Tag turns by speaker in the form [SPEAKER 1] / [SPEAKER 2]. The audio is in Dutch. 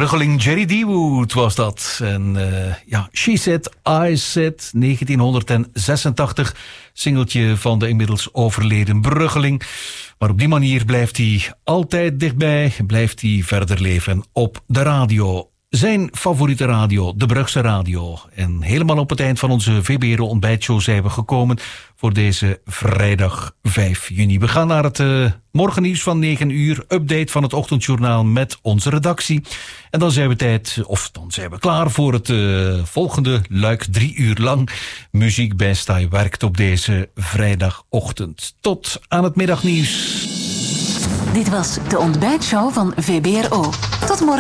[SPEAKER 1] Bruggeling Jerry D. Wood was dat. En She Said, I Said, 1986. Singeltje van de inmiddels overleden Bruggeling. Maar op die manier blijft hij altijd dichtbij. Blijft hij verder leven op de radio. Zijn favoriete radio, de Brugse Radio. En helemaal op het eind van onze VBRO ontbijtshow zijn we gekomen voor deze vrijdag 5 juni. We gaan naar het morgennieuws van 9 uur. Update van het ochtendjournaal met onze redactie. En dan zijn we klaar voor het volgende luik 3 uur lang. Muziek bij Stay werkt op deze vrijdagochtend. Tot aan het middagnieuws.
[SPEAKER 2] Dit was de ontbijtshow van VBRO. Tot morgen.